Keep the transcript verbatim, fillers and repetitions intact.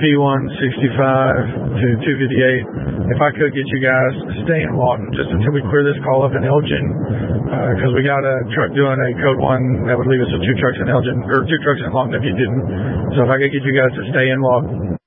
P one sixty-five to two fifty-eight. If I could get you guys to stay in Lawton just until we clear this call up in Elgin, because uh, we got a truck doing a code one that would leave us with two trucks in Elgin, or two trucks in Lawton if you didn't. So if I could get you guys to stay in Lawton.